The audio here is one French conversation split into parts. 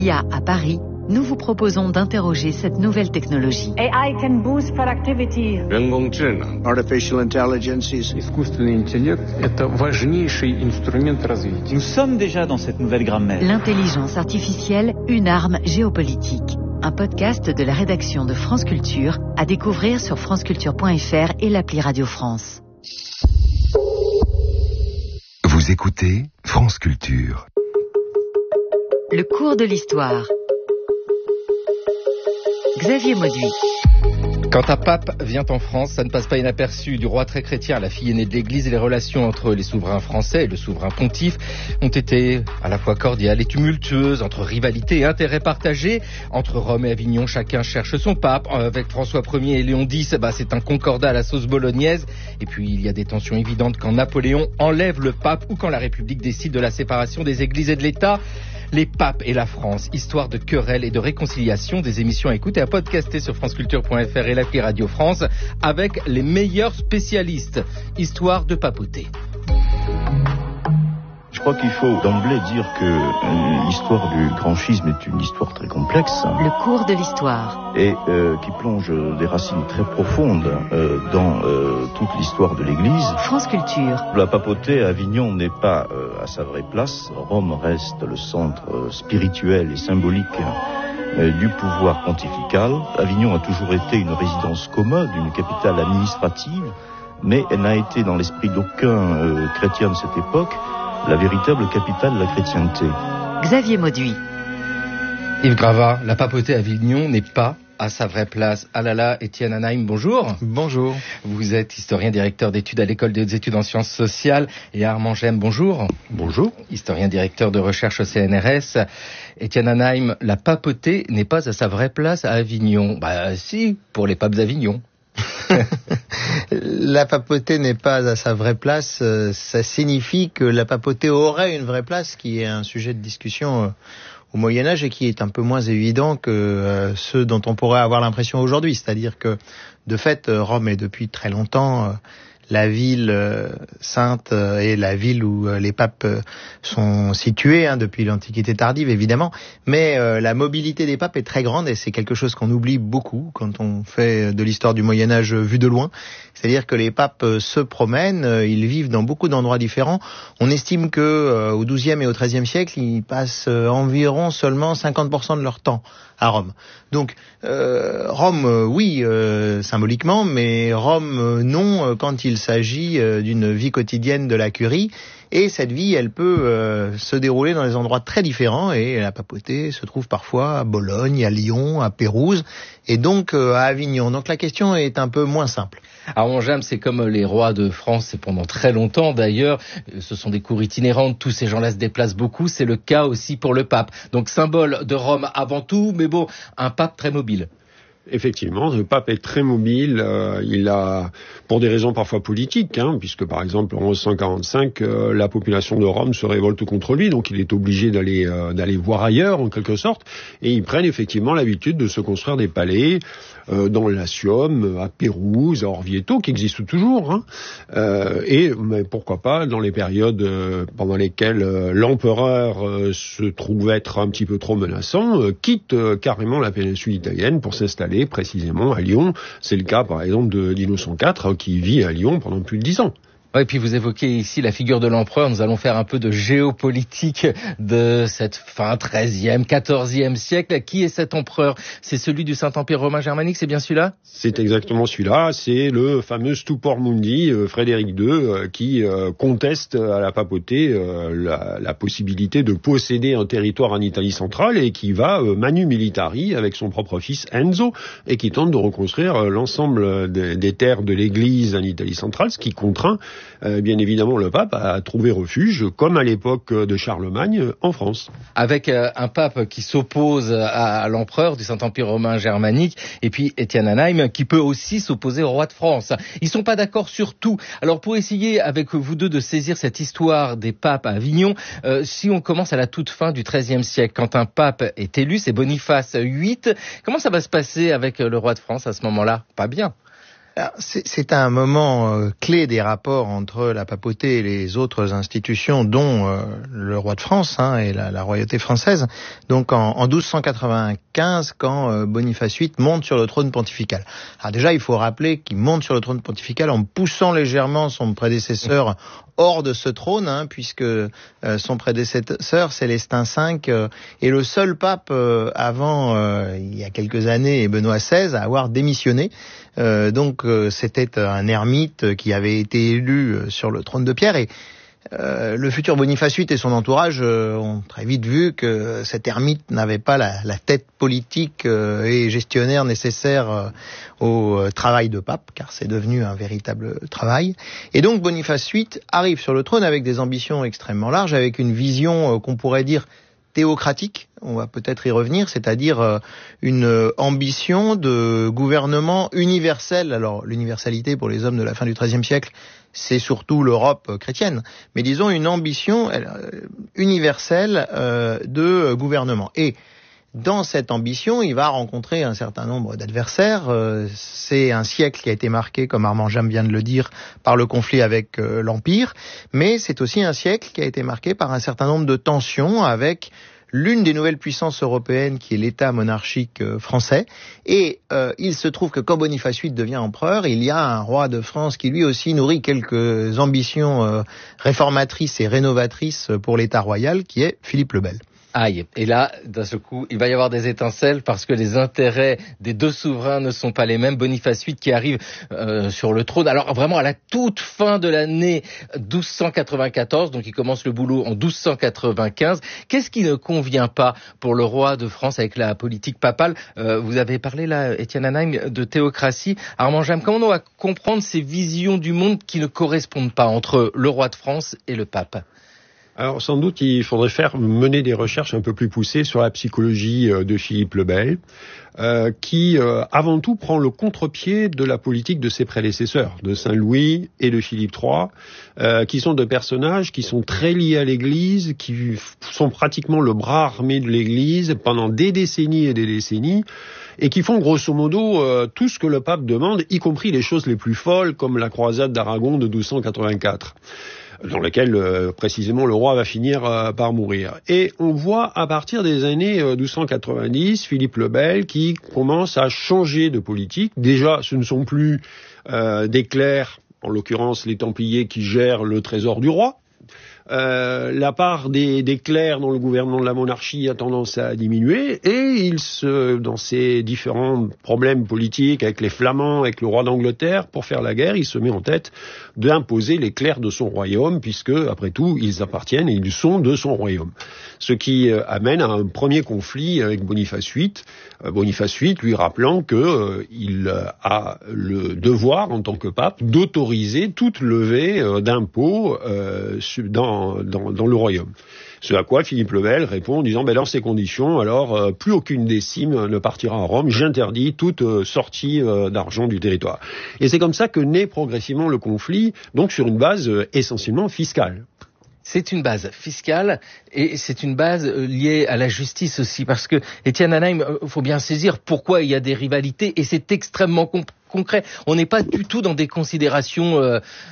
IA à Paris, nous vous proposons d'interroger cette nouvelle technologie. AI can boost productivity. Artificial intelligence. Искусственный интеллект – это важнейший инструмент развития. Nous sommes déjà dans cette nouvelle grammaire. L'intelligence artificielle, une arme géopolitique. Un podcast de la rédaction de France Culture à découvrir sur franceculture.fr et l'appli Radio France. Vous écoutez France Culture. Le cours de l'histoire. Xavier Mauduit. Quand un pape vient en France, ça ne passe pas inaperçu. Du roi très chrétien à la fille aînée de l'Église, et les relations entre les souverains français et le souverain pontife ont été à la fois cordiales et tumultueuses, entre rivalité et intérêts partagés. Entre Rome et Avignon, chacun cherche son pape. Avec François Ier et Léon X, c'est un concordat à la sauce bolognaise. Et puis il y a des tensions évidentes quand Napoléon enlève le pape ou quand la République décide de la séparation des églises et de l'État. Les papes et la France, histoire de querelles et de réconciliation, des émissions à écouter et à podcaster sur franceculture.fr et l'appli Radio France avec les meilleurs spécialistes. Histoire de papauté. Je crois qu'il faut d'emblée dire que l'histoire du grand schisme est une histoire très complexe. Le cours de l'histoire. Et qui plonge des racines très profondes dans toute l'histoire de l'Église. France Culture. La papauté à Avignon n'est pas à sa vraie place. Rome reste le centre spirituel et symbolique du pouvoir pontifical. Avignon a toujours été une résidence commode, une capitale administrative, mais elle n'a été dans l'esprit d'aucun chrétien de cette époque la véritable capitale de la chrétienté. Xavier Mauduit. Yves Gravat, la papauté à Avignon n'est pas à sa vraie place. Ah là là, Étienne Anaïm, bonjour. Bonjour. Vous êtes historien, directeur d'études à l'École des hautes études en sciences sociales. Et Armand Gemme, bonjour. Bonjour. Historien, directeur de recherche au CNRS. Étienne Anaïm, la papauté n'est pas à sa vraie place à Avignon. Si, pour les papes d'Avignon. La papauté n'est pas à sa vraie place, ça signifie que la papauté aurait une vraie place, qui est un sujet de discussion au Moyen-Âge et qui est un peu moins évident que ceux dont on pourrait avoir l'impression aujourd'hui. C'est-à-dire que, de fait, Rome est depuis très longtemps la ville sainte et la ville où les papes sont situés depuis l'Antiquité tardive, évidemment. Mais la mobilité des papes est très grande et c'est quelque chose qu'on oublie beaucoup quand on fait de l'histoire du Moyen-Âge vue de loin. C'est-à-dire que les papes se promènent, ils vivent dans beaucoup d'endroits différents. On estime que au XIIe et au XIIIe siècle, ils passent environ seulement 50% de leur temps à Rome. Donc Rome, oui, symboliquement, mais Rome, non, quand il s'agit d'une vie quotidienne de la curie. Et cette vie, elle peut se dérouler dans des endroits très différents. Et la papauté se trouve parfois à Bologne, à Lyon, à Pérouse, et donc à Avignon. Donc la question est un peu moins simple. Armand Gemme, c'est comme les rois de France, c'est pendant très longtemps d'ailleurs. Ce sont des cours itinérants, tous ces gens-là se déplacent beaucoup. C'est le cas aussi pour le pape. Donc symbole de Rome avant tout, mais bon, un pape très mobile. Effectivement, le pape est très mobile, il a, pour des raisons parfois politiques, puisque par exemple en 1145, la population de Rome se révolte contre lui, donc il est obligé d'aller voir ailleurs en quelque sorte, et ils prennent effectivement l'habitude de se construire des palais dans le Latium, à Pérouse, à Orvieto, qui existent toujours, mais pourquoi pas dans les périodes pendant lesquelles l'empereur se trouve être un petit peu trop menaçant, quitte carrément la péninsule italienne pour s'installer précisément à Lyon. C'est le cas par exemple d'Innocent IV qui vit à Lyon pendant plus de 10 ans. Ouais, et puis vous évoquez ici la figure de l'empereur. Nous allons faire un peu de géopolitique de cette fin 13e, 14e siècle. Qui est cet empereur? C'est celui du Saint-Empire romain germanique, c'est bien celui-là? C'est exactement celui-là. C'est le fameux Stupor Mundi, Frédéric II, qui conteste à la papauté la possibilité de posséder un territoire en Italie centrale et qui va manu militari avec son propre fils Enzo et qui tente de reconstruire l'ensemble des terres de l'Église en Italie centrale, ce qui contraint bien évidemment le pape a trouvé refuge, comme à l'époque de Charlemagne, en France. Avec un pape qui s'oppose à l'empereur du Saint-Empire romain germanique, et puis Étienne Anaïm, qui peut aussi s'opposer au roi de France. Ils sont pas d'accord sur tout. Alors pour essayer avec vous deux de saisir cette histoire des papes à Avignon, si on commence à la toute fin du XIIIe siècle, quand un pape est élu, c'est Boniface VIII, comment ça va se passer avec le roi de France à ce moment-là? Pas bien. C'est un moment clé des rapports entre la papauté et les autres institutions, dont le roi de France et la royauté française. Donc en 1295, quand Boniface VIII monte sur le trône pontifical. Alors déjà, il faut rappeler qu'il monte sur le trône pontifical en poussant légèrement son prédécesseur hors de ce trône, puisque son prédécesseur, Célestin V, est le seul pape avant, il y a quelques années, Benoît XVI, à avoir démissionné. Donc c'était un ermite qui avait été élu sur le trône de pierre, et le futur Boniface VIII et son entourage ont très vite vu que cet ermite n'avait pas la tête politique et gestionnaire nécessaire au travail de pape, car c'est devenu un véritable travail. Et donc Boniface VIII arrive sur le trône avec des ambitions extrêmement larges, avec une vision qu'on pourrait dire théocratique, on va peut-être y revenir, c'est-à-dire une ambition de gouvernement universel. Alors l'universalité pour les hommes de la fin du XIIIe siècle, c'est surtout l'Europe chrétienne, mais disons une ambition universelle de gouvernement. Et dans cette ambition, il va rencontrer un certain nombre d'adversaires. C'est un siècle qui a été marqué, comme Armand Jamme vient de le dire, par le conflit avec l'Empire, mais c'est aussi un siècle qui a été marqué par un certain nombre de tensions avec l'une des nouvelles puissances européennes qui est l'État monarchique français. Et il se trouve que quand Boniface VIII devient empereur, il y a un roi de France qui lui aussi nourrit quelques ambitions réformatrices et rénovatrices pour l'État royal, qui est Philippe le Bel. Aïe. Et là, d'un seul coup, il va y avoir des étincelles parce que les intérêts des deux souverains ne sont pas les mêmes. Boniface VIII qui arrive sur le trône, alors vraiment à la toute fin de l'année 1294, donc il commence le boulot en 1295. Qu'est-ce qui ne convient pas pour le roi de France avec la politique papale? Vous avez parlé là, Étienne Anheim, de théocratie. Armand Jamme, comment on va comprendre ces visions du monde qui ne correspondent pas entre le roi de France et le pape? Alors sans doute il faudrait mener des recherches un peu plus poussées sur la psychologie de Philippe le Bel, qui avant tout prend le contre-pied de la politique de ses prédécesseurs, de Saint-Louis et de Philippe III, qui sont deux personnages qui sont très liés à l'Église, qui sont pratiquement le bras armé de l'Église pendant des décennies et des décennies, et qui font grosso modo tout ce que le pape demande, y compris les choses les plus folles, comme la croisade d'Aragon de 1284. Dans lequel précisément le roi va finir par mourir. Et on voit à partir des années 1290 Philippe le Bel qui commence à changer de politique. Déjà, ce ne sont plus des clercs, en l'occurrence les Templiers, qui gèrent le trésor du roi. La part des clercs dans le gouvernement de la monarchie a tendance à diminuer, et dans ces différents problèmes politiques avec les Flamands, avec le roi d'Angleterre, pour faire la guerre, il se met en tête d'imposer les clercs de son royaume, puisque, après tout, ils appartiennent et ils sont de son royaume. Ce qui amène à un premier conflit avec Boniface VIII. Boniface VIII lui rappelant qu'il a le devoir, en tant que pape, d'autoriser toute levée d'impôts dans le royaume. Ce à quoi Philippe le Bel répond en disant dans ces conditions, alors plus aucune décime ne partira à Rome, j'interdis toute sortie d'argent du territoire. Et c'est comme ça que naît progressivement le conflit, donc sur une base essentiellement fiscale. C'est une base fiscale et c'est une base liée à la justice aussi, parce que, Étienne Anheim, faut bien saisir pourquoi il y a des rivalités, et c'est extrêmement concret. On n'est pas du tout dans des considérations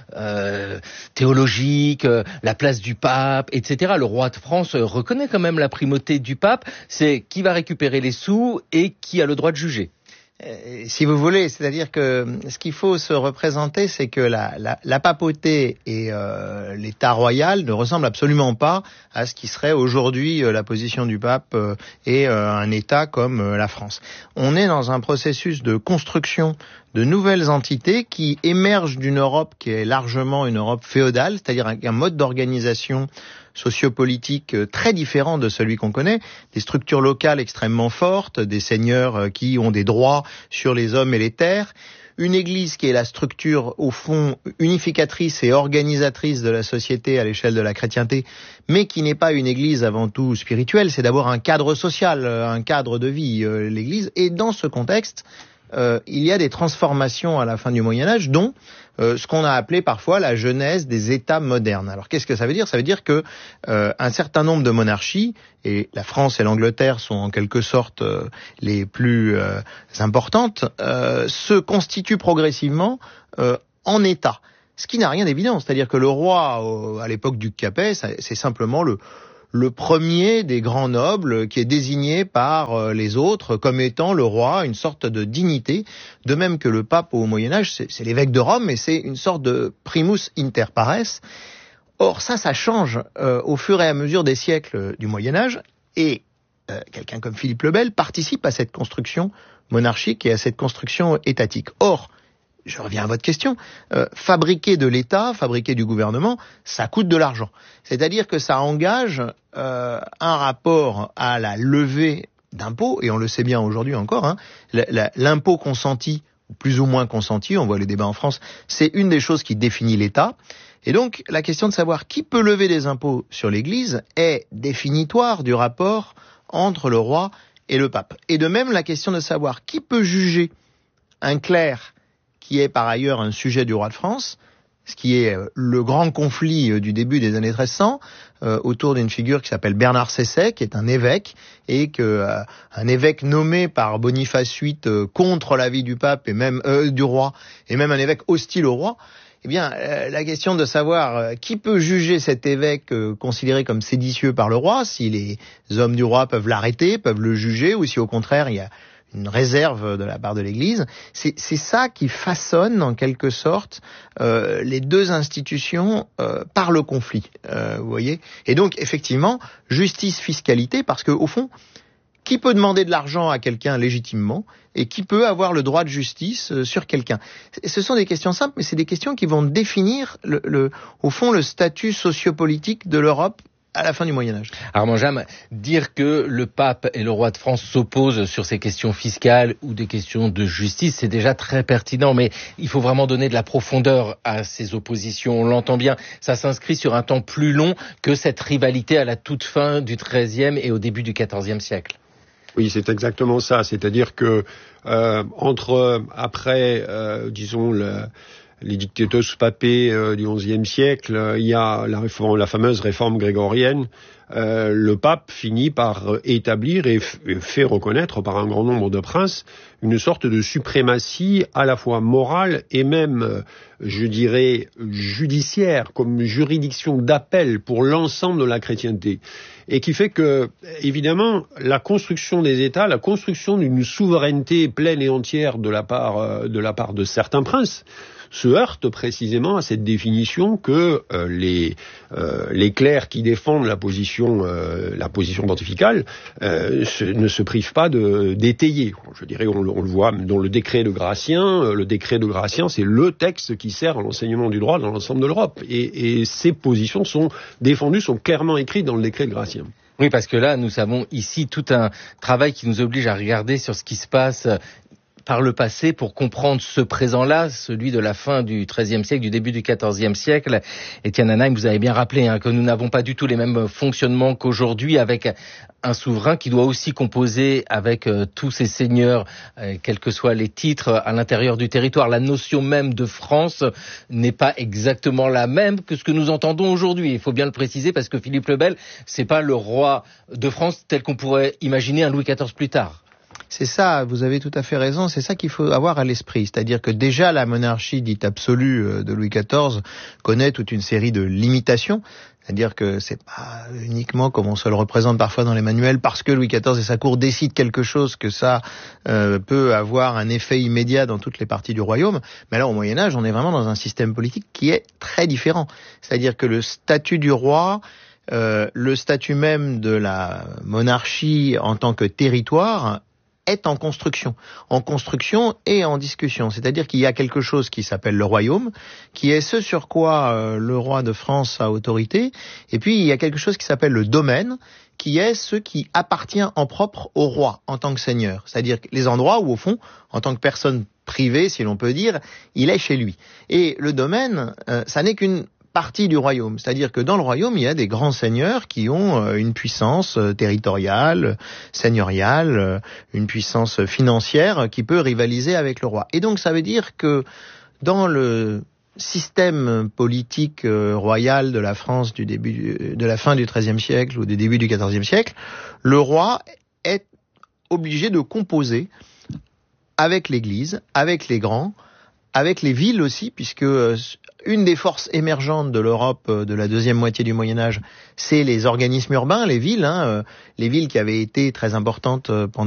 théologiques, la place du pape, etc. Le roi de France reconnaît quand même la primauté du pape, c'est qui va récupérer les sous et qui a le droit de juger. Si vous voulez, c'est-à-dire que ce qu'il faut se représenter, c'est que la papauté et l'État royal ne ressemblent absolument pas à ce qui serait aujourd'hui la position du pape et un État comme la France. On est dans un processus de construction de nouvelles entités qui émergent d'une Europe qui est largement une Europe féodale, c'est-à-dire un mode d'organisation sociopolitique très différent de celui qu'on connaît, des structures locales extrêmement fortes, des seigneurs qui ont des droits sur les hommes et les terres, une église qui est la structure au fond unificatrice et organisatrice de la société à l'échelle de la chrétienté, mais qui n'est pas une église avant tout spirituelle, c'est d'abord un cadre social, un cadre de vie, l'église. Et dans ce contexte, il y a des transformations à la fin du Moyen-Âge, dont ce qu'on a appelé parfois la genèse des États modernes. Alors qu'est-ce que ça veut dire ? Ça veut dire que un certain nombre de monarchies, et la France et l'Angleterre sont en quelque sorte les plus importantes, se constituent progressivement en État. Ce qui n'a rien d'évident, c'est-à-dire que le roi, à l'époque du Capet, c'est simplement le premier des grands nobles qui est désigné par les autres comme étant le roi, une sorte de dignité, de même que le pape au Moyen-Âge, c'est l'évêque de Rome, mais c'est une sorte de primus inter pares. Or ça change au fur et à mesure des siècles du Moyen-Âge, et quelqu'un comme Philippe le Bel participe à cette construction monarchique et à cette construction étatique. Or, je reviens à votre question, fabriquer de l'État, fabriquer du gouvernement, ça coûte de l'argent. C'est-à-dire que ça engage un rapport à la levée d'impôts, et on le sait bien aujourd'hui encore, l'impôt consenti, ou plus ou moins consenti, on voit les débats en France, c'est une des choses qui définit l'État. Et donc, la question de savoir qui peut lever des impôts sur l'Église est définitoire du rapport entre le roi et le pape. Et de même, la question de savoir qui peut juger un clerc qui est par ailleurs un sujet du roi de France, ce qui est le grand conflit du début des années 1300, autour d'une figure qui s'appelle Bernard Cesset, qui est un évêque, et un évêque nommé par Boniface VIII contre l'avis du pape et même du roi, et même un évêque hostile au roi. Eh bien, la question de savoir qui peut juger cet évêque considéré comme séditieux par le roi, si les hommes du roi peuvent l'arrêter, peuvent le juger, ou si au contraire il y a une réserve de la part de l'Église, c'est ça qui façonne en quelque sorte les deux institutions par le conflit, vous voyez. Et donc effectivement, justice, fiscalité, parce que au fond, qui peut demander de l'argent à quelqu'un légitimement et qui peut avoir le droit de justice sur quelqu'un? Ce sont des questions simples, mais c'est des questions qui vont définir au fond le statut sociopolitique de l'Europe à la fin du Moyen-Âge. Armand Jamme, dire que le pape et le roi de France s'opposent sur ces questions fiscales ou des questions de justice, c'est déjà très pertinent, mais il faut vraiment donner de la profondeur à ces oppositions. On l'entend bien, ça s'inscrit sur un temps plus long que cette rivalité à la toute fin du XIIIe et au début du XIVe siècle. Oui, c'est exactement ça. C'est-à-dire que disons les dictatus papés du XIe siècle, il y a la fameuse réforme grégorienne. Le pape finit par établir et fait reconnaître par un grand nombre de princes une sorte de suprématie à la fois morale et même, je dirais, judiciaire, comme juridiction d'appel pour l'ensemble de la chrétienté. Et qui fait que, évidemment, la construction des États, la construction d'une souveraineté pleine et entière de la part de certains princes, se heurte précisément à cette définition que les clercs qui défendent la position pontificale ne se privent pas d'étayer. Je dirais, on le voit dans le décret de Gratien. Le décret de Gratien, c'est le texte qui sert à l'enseignement du droit dans l'ensemble de l'Europe. Et ces positions sont défendues, sont clairement écrites dans le décret de Gratien. Oui, parce que là, nous avons ici tout un travail qui nous oblige à regarder sur ce qui se passe par le passé pour comprendre ce présent-là, celui de la fin du XIIIe siècle, du début du XIVe siècle. Étienne Anaïm, vous avez bien rappelé que nous n'avons pas du tout les mêmes fonctionnements qu'aujourd'hui, avec un souverain qui doit aussi composer avec tous ses seigneurs, quels que soient les titres, à l'intérieur du territoire. La notion même de France n'est pas exactement la même que ce que nous entendons aujourd'hui. Il faut bien le préciser, parce que Philippe le Bel, c'est pas le roi de France tel qu'on pourrait imaginer un Louis XIV plus tard. C'est ça, vous avez tout à fait raison, c'est ça qu'il faut avoir à l'esprit. C'est-à-dire que déjà la monarchie dite absolue de Louis XIV connaît toute une série de limitations. C'est-à-dire que c'est pas uniquement comme on se le représente parfois dans les manuels, parce que Louis XIV et sa cour décident quelque chose, que ça peut avoir un effet immédiat dans toutes les parties du royaume. Mais là, au Moyen-Âge, on est vraiment dans un système politique qui est très différent. C'est-à-dire que le statut du roi, le statut même de la monarchie en tant que territoire est en construction et en discussion. C'est-à-dire qu'il y a quelque chose qui s'appelle le royaume, qui est ce sur quoi le roi de France a autorité, et puis il y a quelque chose qui s'appelle le domaine, qui est ce qui appartient en propre au roi en tant que seigneur. C'est-à-dire les endroits où, au fond, en tant que personne privée, si l'on peut dire, il est chez lui. Et le domaine, ça n'est qu'une partie du royaume. C'est-à-dire que dans le royaume, il y a des grands seigneurs qui ont une puissance territoriale, seigneuriale, une puissance financière qui peut rivaliser avec le roi. Et donc ça veut dire que dans le système politique royal de la France de la fin du XIIIe siècle ou du début du XIVe siècle, le roi est obligé de composer avec l'Église, avec les grands, avec les villes aussi, puisque une des forces émergentes de l'Europe de la deuxième moitié du Moyen-Âge, c'est les organismes urbains, les villes qui avaient été très importantes pendant